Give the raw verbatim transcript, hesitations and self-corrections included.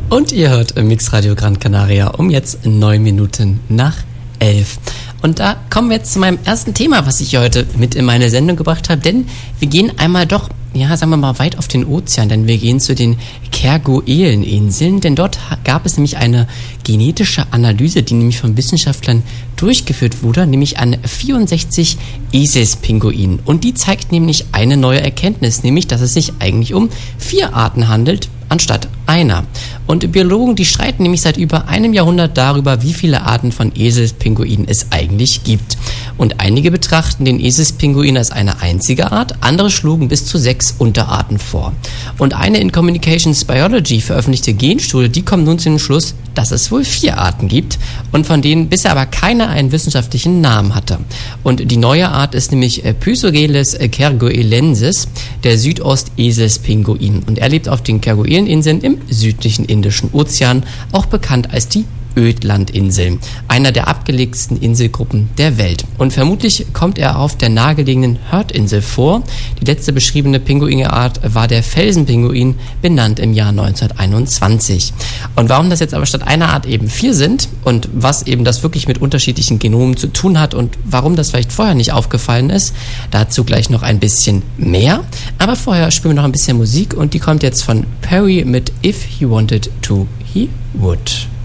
Und ihr hört Mixradio Gran Canaria um jetzt neun Minuten nach elf. Und da kommen wir jetzt zu meinem ersten Thema, was ich heute mit in meine Sendung gebracht habe, denn wir gehen einmal doch, ja, sagen wir mal, weit auf den Ozean, denn wir gehen zu den Kerguelen-Inseln, denn dort gab es nämlich eine genetische Analyse, die nämlich von Wissenschaftlern durchgeführt wurde, nämlich an vierundsechzig Esis-Pinguinen. Und die zeigt nämlich eine neue Erkenntnis, nämlich, dass es sich eigentlich um vier Arten handelt, anstatt einer. Und Biologen, die streiten nämlich seit über einem Jahrhundert darüber, wie viele Arten von Esis-Pinguinen es eigentlich gibt. Und einige betrachten den Esis-Pinguin als eine einzige Art, andere schlugen bis zu sechs Unterarten vor. Und eine in Communications Biology veröffentlichte Genstudie, die kommt nun zu dem Schluss, dass es wohl vier Arten gibt und von denen bisher aber keiner einen wissenschaftlichen Namen hatte. Und die neue Art ist nämlich Pysogeles kerguelensis, der Südost-Esis-Pinguin. Und er lebt auf den Kerguelen-Inseln im südlichen Indischen Ozean, auch bekannt als die Ödlandinseln, einer der abgelegensten Inselgruppen der Welt. Und vermutlich kommt er auf der nahegelegenen Heard-Insel vor. Die letzte beschriebene Pinguinart war der Felsenpinguin, benannt im Jahr neunzehnhunderteinundzwanzig. Und warum das jetzt aber statt einer Art eben vier sind und was eben das wirklich mit unterschiedlichen Genomen zu tun hat und warum das vielleicht vorher nicht aufgefallen ist, dazu gleich noch ein bisschen mehr. Aber vorher spielen wir noch ein bisschen Musik und die kommt jetzt von Perry mit If He Wanted To, He Would.